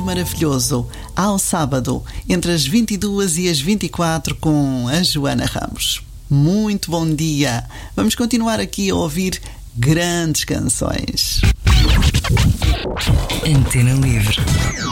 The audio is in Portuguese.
Maravilhoso, ao sábado, entre as 22 e as 24, com a Joana Ramos. Muito bom dia! Vamos continuar aqui a ouvir grandes canções. Antena Livre.